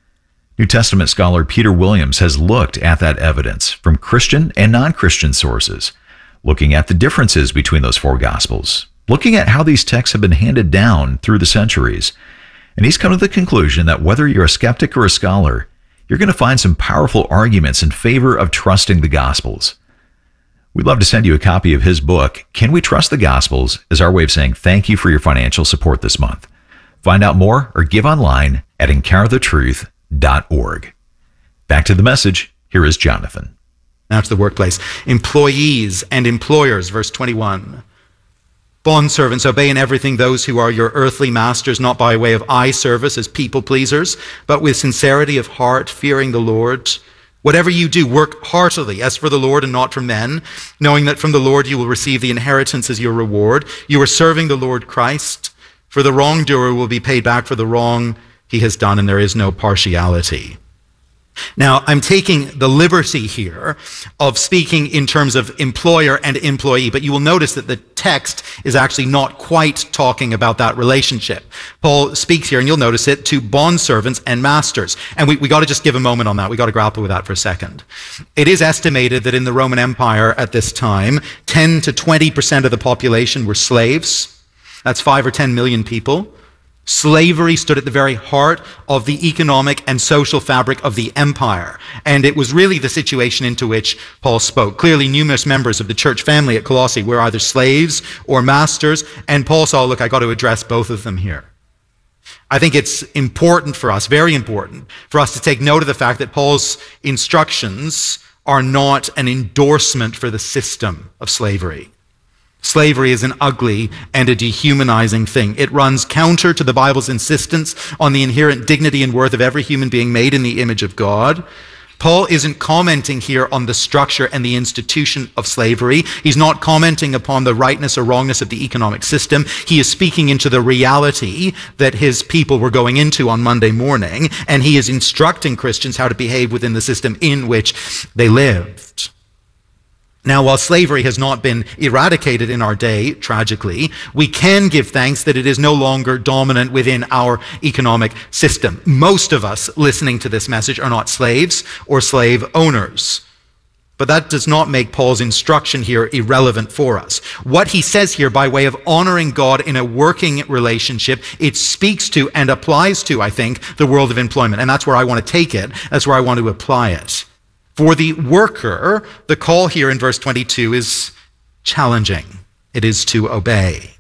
New Testament scholar Peter Williams has looked at that evidence from Christian and non-Christian sources, looking at the differences between those 4 Gospels, looking at how these texts have been handed down through the centuries. And he's come to the conclusion that whether you're a skeptic or a scholar, you're going to find some powerful arguments in favor of trusting the Gospels. We'd love to send you a copy of his book, Can We Trust the Gospels?, as our way of saying thank you for your financial support this month. Find out more or give online at encounterthetruth.org. Back to the message. Here is Jonathan. Now to the workplace. Employees and employers, verse 21. Bondservants, obey in everything those who are your earthly masters, not by way of eye service as people pleasers, but with sincerity of heart, fearing the Lord. Whatever you do, work heartily as for the Lord and not for men, knowing that from the Lord you will receive the inheritance as your reward. You are serving the Lord Christ. For the wrongdoer will be paid back for the wrong he has done, and there is no partiality. Now, I'm taking the liberty here of speaking in terms of employer and employee, but you will notice that the text is actually not quite talking about that relationship. Paul speaks here, and you'll notice it, to bondservants and masters. And we got to just give a moment on that. We got to grapple with that for a second. It is estimated that in the Roman Empire at this time, 10 to 20% of the population were slaves. That's 5 or 10 million people. Slavery stood at the very heart of the economic and social fabric of the empire. And it was really the situation into which Paul spoke. Clearly, numerous members of the church family at Colossae were either slaves or masters. And Paul saw, look, I got to address both of them here. I think it's important for us, very important, for us to take note of the fact that Paul's instructions are not an endorsement for the system of slavery. Slavery is an ugly and a dehumanizing thing. It runs counter to the Bible's insistence on the inherent dignity and worth of every human being made in the image of God. Paul isn't commenting here on the structure and the institution of slavery. He's not commenting upon the rightness or wrongness of the economic system. He is speaking into the reality that his people were going into on Monday morning, and he is instructing Christians how to behave within the system in which they lived. Now, while slavery has not been eradicated in our day, tragically, we can give thanks that it is no longer dominant within our economic system. Most of us listening to this message are not slaves or slave owners. But that does not make Paul's instruction here irrelevant for us. What he says here by way of honoring God in a working relationship, it speaks to and applies to, I think, the world of employment. And that's where I want to take it. That's where I want to apply it. For the worker, the call here in verse 22 is challenging. It is to obey.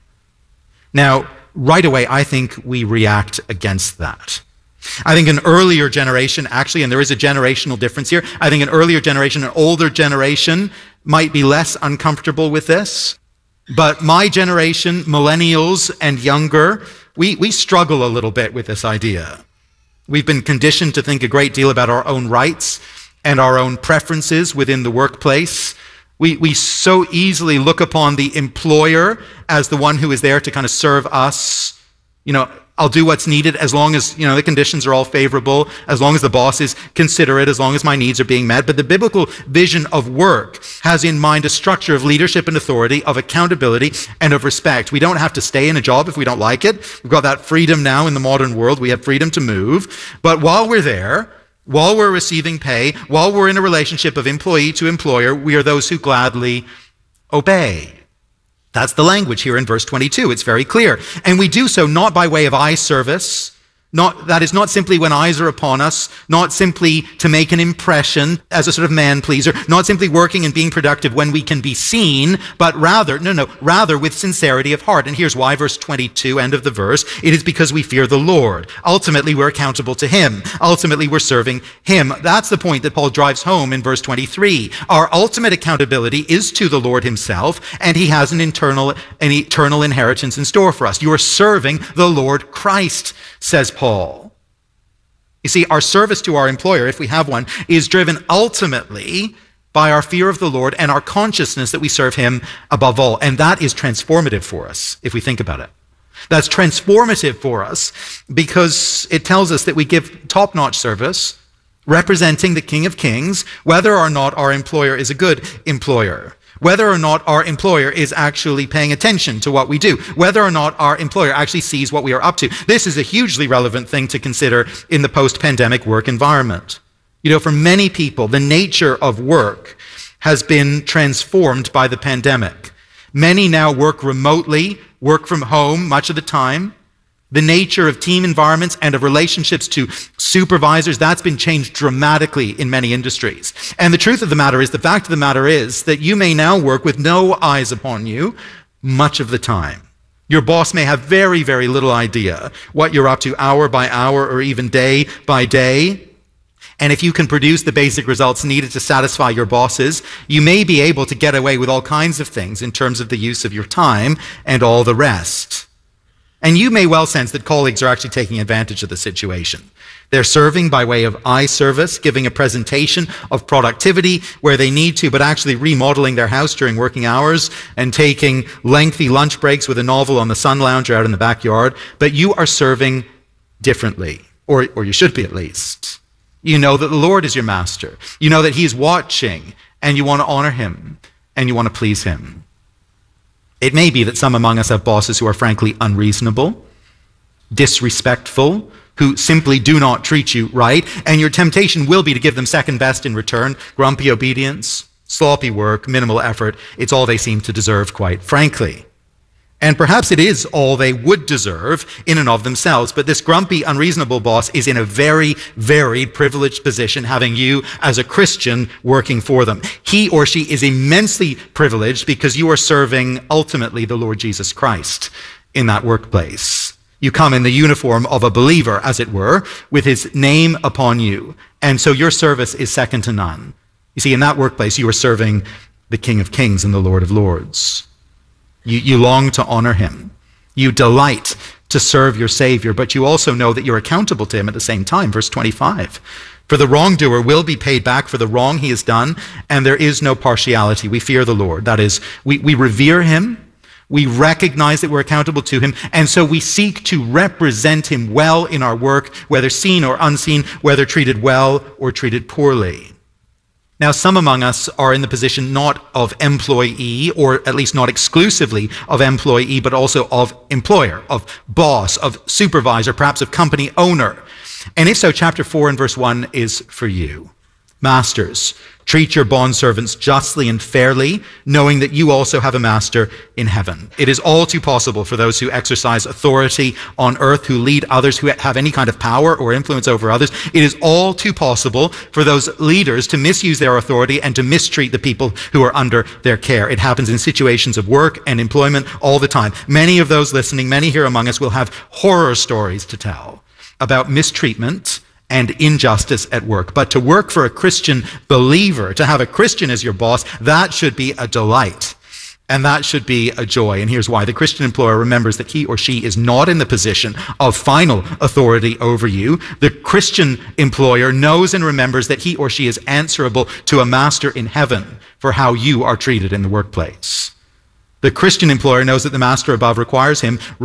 Now, right away, I think we react against that. I think an earlier generation, actually, and there is a generational difference here, I think an earlier generation, an older generation, might be less uncomfortable with this. But my generation, millennials and younger, we struggle a little bit with this idea. We've been conditioned to think a great deal about our own rights and our own preferences within the workplace. We so easily look upon the employer as the one who is there to kind of serve us. You know, I'll do what's needed as long as, you know, the conditions are all favorable, as long as the boss is considerate, as long as my needs are being met. But the biblical vision of work has in mind a structure of leadership and authority, of accountability, and of respect. We don't have to stay in a job if we don't like it. We've got that freedom now in the modern world. We have freedom to move. But while we're there, while we're receiving pay, while we're in a relationship of employee to employer, we are those who gladly obey. That's the language here in verse 22. It's very clear. And we do so not by way of eye service. That is not simply when eyes are upon us, not simply to make an impression as a sort of man pleaser, not simply working and being productive when we can be seen, but rather with sincerity of heart. And here's why, verse 22, end of the verse, it is because we fear the Lord. Ultimately, we're accountable to Him. Ultimately, we're serving Him. That's the point that Paul drives home in verse 23. Our ultimate accountability is to the Lord Himself, and He has an eternal inheritance in store for us. You are serving the Lord Christ, says Paul. You see, our service to our employer, if we have one, is driven ultimately by our fear of the Lord and our consciousness that we serve Him above all. And that is transformative for us, if we think about it. That's transformative for us because it tells us that we give top-notch service representing the King of Kings, whether or not our employer is a good employer. Whether or not our employer is actually paying attention to what we do, whether or not our employer actually sees what we are up to. This is a hugely relevant thing to consider in the post-pandemic work environment. You know, for many people, the nature of work has been transformed by the pandemic. Many now work remotely, work from home much of the time. The nature of team environments and of relationships to supervisors, that's been changed dramatically in many industries. And the truth of the matter is, the fact of the matter is that you may now work with no eyes upon you much of the time. Your boss may have very, very little idea what you're up to hour by hour or even day by day. And if you can produce the basic results needed to satisfy your bosses, you may be able to get away with all kinds of things in terms of the use of your time and all the rest. And you may well sense that colleagues are actually taking advantage of the situation. They're serving by way of eye service, giving a presentation of productivity where they need to, but actually remodeling their house during working hours and taking lengthy lunch breaks with a novel on the sun lounger out in the backyard. But you are serving differently, or you should be at least. You know that the Lord is your master. You know that He's watching, and you want to honor Him, and you want to please Him. It may be that some among us have bosses who are frankly unreasonable, disrespectful, who simply do not treat you right, and your temptation will be to give them second best in return, grumpy obedience, sloppy work, minimal effort. It's all they seem to deserve, quite frankly. And perhaps it is all they would deserve in and of themselves, but this grumpy, unreasonable boss is in a very, very privileged position, having you as a Christian working for them. He or she is immensely privileged because you are serving ultimately the Lord Jesus Christ in that workplace. You come in the uniform of a believer, as it were, with His name upon you. And so your service is second to none. You see, in that workplace, you are serving the King of Kings and the Lord of Lords. You long to honor Him. You delight to serve your Savior, but you also know that you're accountable to Him at the same time. Verse 25. For the wrongdoer will be paid back for the wrong he has done, and there is no partiality. We fear the Lord. That is, we revere Him. We recognize that we're accountable to Him, and so we seek to represent Him well in our work, whether seen or unseen, whether treated well or treated poorly. Now, some among us are in the position not of employee, or at least not exclusively of employee, but also of employer, of boss, of supervisor, perhaps of company owner. And if so, chapter 4 and verse 1 is for you. Masters, treat your bondservants justly and fairly, knowing that you also have a master in heaven. It is all too possible for those who exercise authority on earth, who lead others, who have any kind of power or influence over others. It is all too possible for those leaders to misuse their authority and to mistreat the people who are under their care. It happens in situations of work and employment all the time. Many of those listening, many here among us, will have horror stories to tell about mistreatment and injustice at work. But to work for a Christian believer, to have a Christian as your boss, that should be a delight. And that should be a joy. And here's why. The Christian employer remembers that he or she is not in the position of final authority over you. The Christian employer knows and remembers that he or she is answerable to a master in heaven for how you are treated in the workplace. The Christian employer knows that the master above requires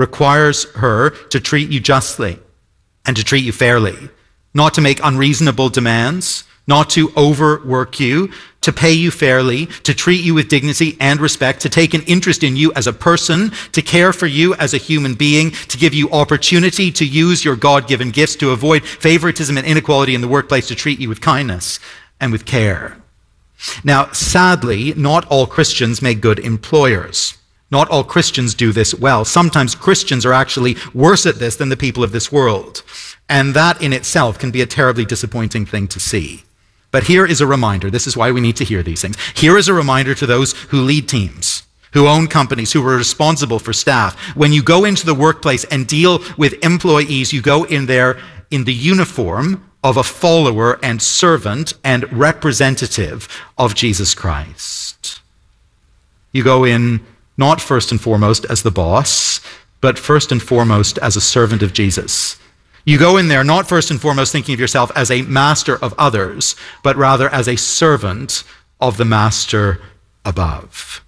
her to treat you justly and to treat you fairly. Not to make unreasonable demands, not to overwork you, to pay you fairly, to treat you with dignity and respect, to take an interest in you as a person, to care for you as a human being, to give you opportunity to use your God-given gifts, to avoid favoritism and inequality in the workplace, to treat you with kindness and with care. Now, sadly, not all Christians make good employers. Not all Christians do this well. Sometimes Christians are actually worse at this than the people of this world. And that in itself can be a terribly disappointing thing to see. But here is a reminder. This is why we need to hear these things. Here is a reminder to those who lead teams, who own companies, who are responsible for staff. When you go into the workplace and deal with employees, you go in there in the uniform of a follower and servant and representative of Jesus Christ. You go in not first and foremost as the boss, but first and foremost as a servant of Jesus. You go in there not first and foremost thinking of yourself as a master of others, but rather as a servant of the master above.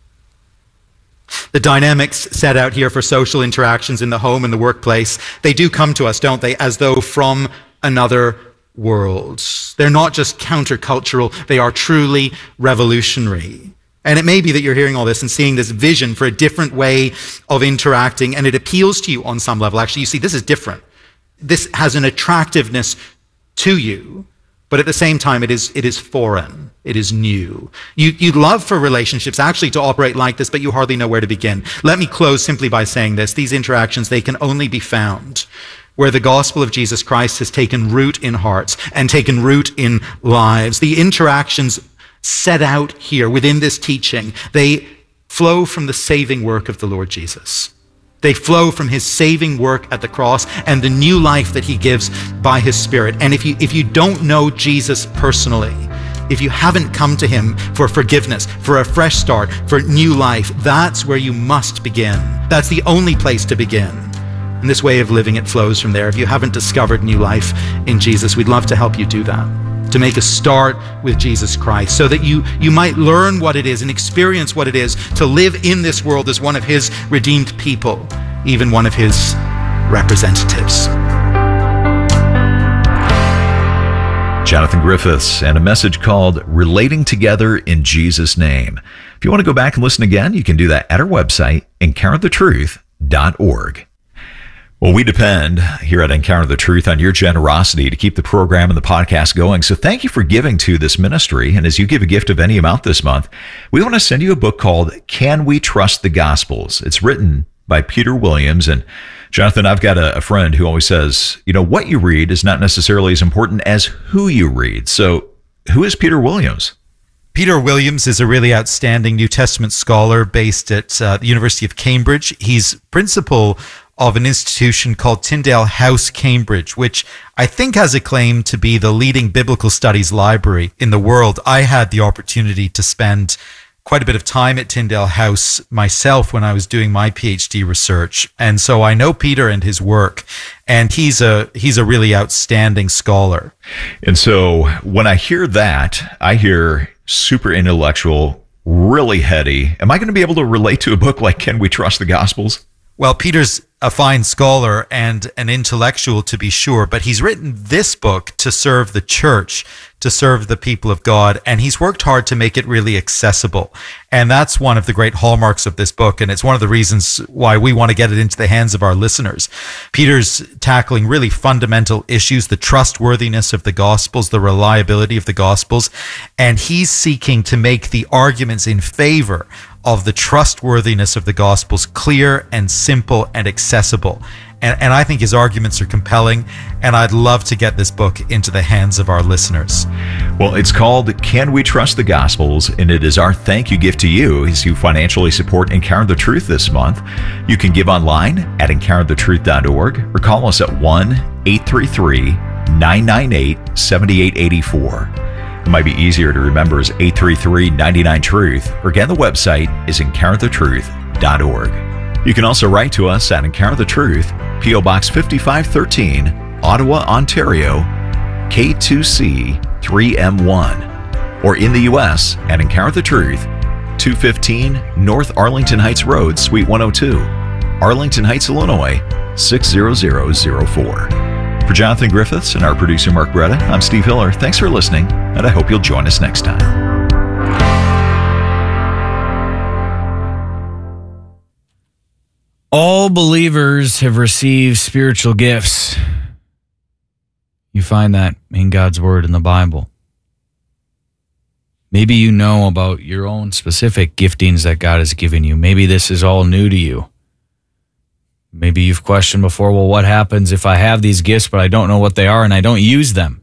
The dynamics set out here for social interactions in the home and the workplace, they do come to us, don't they, as though from another world. They're not just countercultural, they are truly revolutionary. And it may be that you're hearing all this and seeing this vision for a different way of interacting, and it appeals to you on some level. Actually, you see, this is different. This has an attractiveness to you, but at the same time, it is foreign. It is new. You'd love for relationships actually to operate like this, but you hardly know where to begin. Let me close simply by saying this. These interactions, they can only be found where the gospel of Jesus Christ has taken root in hearts and taken root in lives. The interactions set out here within this teaching, they flow from the saving work of the Lord Jesus. They flow from his saving work at the cross and the new life that he gives by his Spirit. And if you don't know Jesus personally, if you haven't come to him for forgiveness, for a fresh start, for new life, that's where you must begin. That's the only place to begin. And this way of living, it flows from there. If you haven't discovered new life in Jesus, we'd love to help you do that, to make a start with Jesus Christ so that you might learn what it is and experience what it is to live in this world as one of his redeemed people, even one of his representatives. Jonathan Griffiths and a message called Relating Together in Jesus' Name. If you want to go back and listen again, you can do that at our website, encounterthetruth.org. Well, we depend here at Encounter the Truth on your generosity to keep the program and the podcast going. So thank you for giving to this ministry. And as you give a gift of any amount this month, we want to send you a book called Can We Trust the Gospels? It's written by Peter Williams. And Jonathan, I've got a friend who always says, what you read is not necessarily as important as who you read. So who is Peter Williams? Peter Williams is a really outstanding New Testament scholar based at the University of Cambridge. He's principal of an institution called Tyndale House, Cambridge, which I think has a claim to be the leading biblical studies library in the world. I had the opportunity to spend quite a bit of time at Tyndale House myself when I was doing my PhD research. And so I know Peter and his work, and he's a really outstanding scholar. And so when I hear that, I hear super intellectual, really heady. Am I going to be able to relate to a book like Can We Trust the Gospels? Well, Peter's a fine scholar and an intellectual, to be sure, but he's written this book to serve the church, to serve the people of God, and he's worked hard to make it really accessible. And that's one of the great hallmarks of this book, and it's one of the reasons why we want to get it into the hands of our listeners. Peter's tackling really fundamental issues, the trustworthiness of the Gospels, the reliability of the Gospels, and he's seeking to make the arguments in favor of the trustworthiness of the Gospels clear and simple and accessible. And I think his arguments are compelling, and I'd love to get this book into the hands of our listeners. Well, it's called Can We Trust the Gospels? And it is our thank you gift to you as you financially support Encounter the Truth this month. You can give online at encounterthetruth.org or call us at 1-833-998-7884. It might be easier to remember as 833-99-TRUTH, or again, the website is encounterthetruth.org. You can also write to us at Encounter the Truth, P.O. Box 5513, Ottawa, Ontario, K2C 3M1, or in the U.S. at Encounter the Truth, 215 North Arlington Heights Road, Suite 102, Arlington Heights, Illinois, 60004. For Jonathan Griffiths and our producer Mark Bretta, I'm Steve Hiller. Thanks for listening, and I hope you'll join us next time. All believers have received spiritual gifts. You find that in God's Word in the Bible. Maybe you know about your own specific giftings that God has given you. Maybe this is all new to you. Maybe you've questioned before, well, what happens if I have these gifts, but I don't know what they are and I don't use them?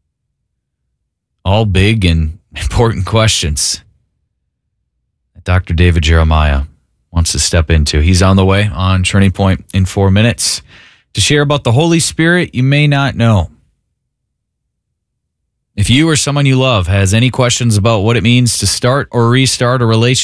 All big and important questions that Dr. David Jeremiah wants to step into. He's on the way on Turning Point in 4 minutes to share about the Holy Spirit you may not know. If you or someone you love has any questions about what it means to start or restart a relationship,